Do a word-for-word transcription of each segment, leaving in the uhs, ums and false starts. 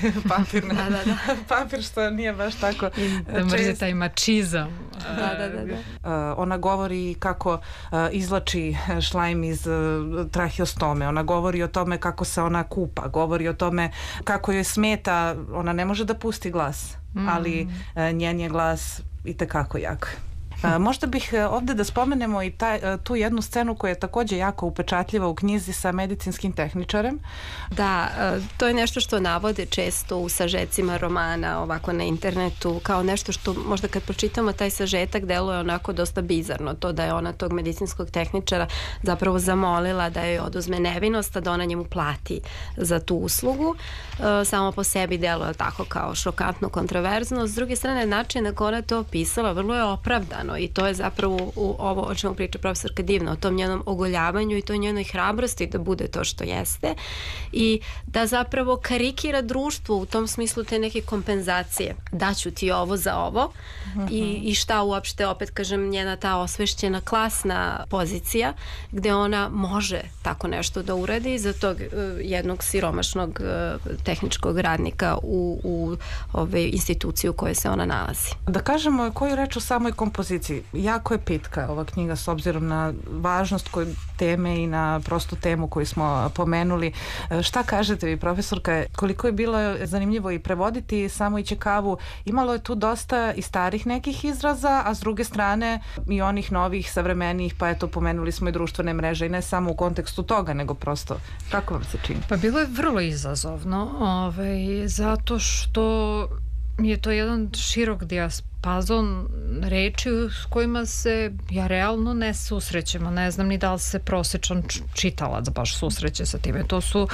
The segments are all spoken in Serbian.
papirne. Da, da, da. Papir što nije baš tako. Da mrzi taj mačizam. Da, da, da, da. Uh, ona govori kako uh, izlači šlajm iz uh, traheostome. Ona govori o tome kako se ona kupa. Govori o tome kako joj smeta. Ona ne može da pusti glas, mm. ali uh, njen je glas itekako jak. Uh, možda bih uh, ovde da spomenemo i taj, uh, tu jednu scenu koja je takođe jako upečatljiva u knjizi sa medicinskim tehničarem. Da, uh, to je nešto što navode često u sažecima romana ovako na internetu kao nešto što možda kad pročitamo taj sažetak deluje onako dosta bizarno, to da je ona tog medicinskog tehničara zapravo zamolila da joj oduzme nevinost, a da ona njemu plati za tu uslugu. Uh, samo po sebi deluje tako kao šokantno, kontroverzno. S druge strane, način na koji ona to opisala vrlo je opravdano i to je zapravo u ovo o čemu priča profesorka Divna, o tom njenom ogoljavanju i toj njenoj hrabrosti da bude to što jeste i da zapravo karikira društvo u tom smislu te neke kompenzacije. Daću ti ovo za ovo uh-huh. i, i šta uopšte, opet kažem, njena ta osvešćena klasna pozicija gde ona može tako nešto da uradi za tog uh, jednog siromašnog uh, tehničkog radnika u, u ove instituciji u kojoj se ona nalazi. Da kažemo koju reč o samoj kompoziciji. Jako je pitka ova knjiga s obzirom na važnost koje teme i na prostu temu koju smo pomenuli. Šta kažete vi, profesorka, koliko je bilo zanimljivo i prevoditi Samu i Čikavu? Imalo je tu dosta i starih nekih izraza, a s druge strane i onih novih, savremenijih, pa eto pomenuli smo i društvene mreže i ne samo u kontekstu toga, nego prosto kako vam se čini? Pa bilo je vrlo izazovno, ovaj, zato što je to jedan širok dijapazon reči s kojima se ja realno ne susrećemo. Ne znam ni da li se prosečan čitalac baš susreće sa time. To su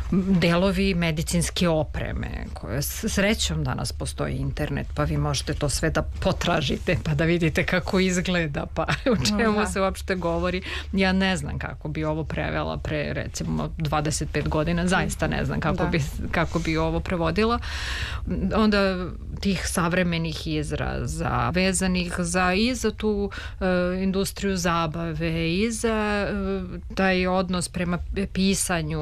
delovi medicinske opreme koje srećom danas postoji internet, pa vi možete to sve da potražite pa da vidite kako izgleda, pa u čemu da. se uopšte govori. Ja ne znam kako bi ovo prevela pre recimo dvadeset pet godina, zaista ne znam kako, da. bi, kako bi ovo prevodila. Onda tih savremenih izraza vezanih za i za tu e, industriju zabave i za e, taj odnos prema pisanju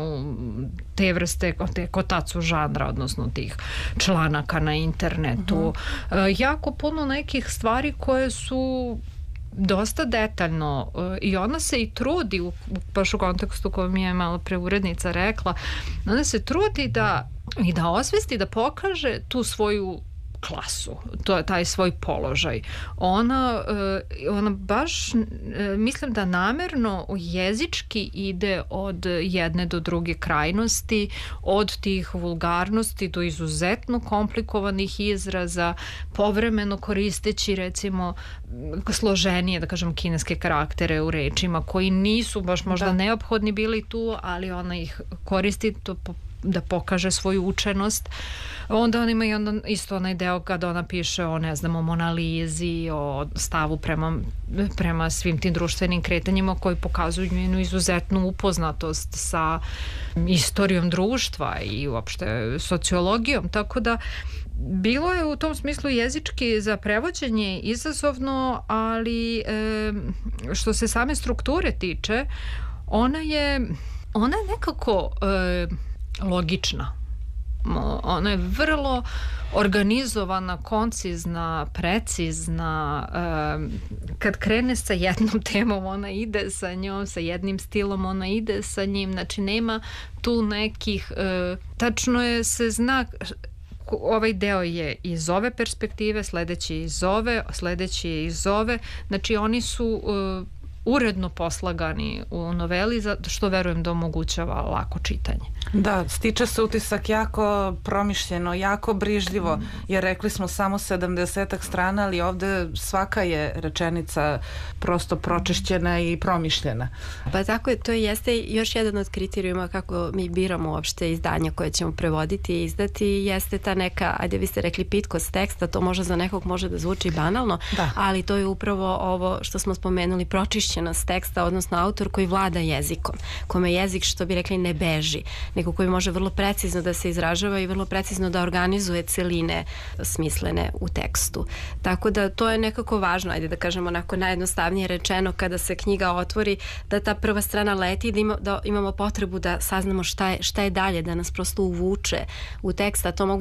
te vrste, te kotacu žanra, odnosno tih članaka na internetu. Uh-huh. E, jako puno nekih stvari koje su dosta detaljno e, i ona se i trudi u, baš u kontekstu koju mi je malo pre urednica rekla, ona se trudi da i da osvesti, da pokaže tu svoju klasu, to je taj svoj položaj. Ona, ona baš, mislim da namerno jezički ide od jedne do druge krajnosti, od tih vulgarnosti do izuzetno komplikovanih izraza, povremeno koristeći recimo složenije, da kažem, kineske karaktere u rečima koji nisu baš možda da. neophodni bili tu, ali ona ih koristi to po da pokaže svoju učenost. Onda on ima i onda isto onaj deo kada ona piše o, ne znam, o Monalizi, o stavu prema, prema svim tim društvenim kretanjima koji pokazuju njenu izuzetnu upoznatost sa istorijom društva i uopšte sociologijom. Tako da bilo je u tom smislu jezički za prevođenje izazovno, ali e, što se same strukture tiče, ona je ona je nekako e, logična. Ona je vrlo organizovana, koncizna, precizna. Kad krene sa jednom temom, ona ide sa njom, sa jednim stilom, ona ide sa njim. Znači, nema tu nekih... Tačno je se zna... Ovaj deo je iz ove perspektive, sledeći je iz ove, sledeći je iz ove. Znači, oni su... uredno poslagani u noveli, što verujem da omogućava lako čitanje. Da, stiče se utisak jako promišljeno, jako brižljivo, mm. jer rekli smo samo sedamdesetak strana, ali ovde svaka je rečenica prosto pročišćena i promišljena. Pa tako je, to jeste još jedan od kriterijuma kako mi biramo uopšte izdanja koje ćemo prevoditi i izdati, jeste ta neka, ajde vi ste rekli pitkost teksta, to može za nekog može da zvuči banalno, da. ali to je upravo ovo što smo spomenuli, pročišćenost teksta, odnosno autor koji vlada jezikom, kome jezik, što bi rekli, ne beži, nego koji može vrlo precizno da se izražava i vrlo precizno da organizuje celine smislene u tekstu. Tako da to je nekako važno, ajde da kažemo onako najjednostavnije rečeno, kada se knjiga otvori, da ta prva strana leti, da, ima, da imamo potrebu da saznamo šta je, šta je dalje, da nas prosto uvuče u tekst, a to mogu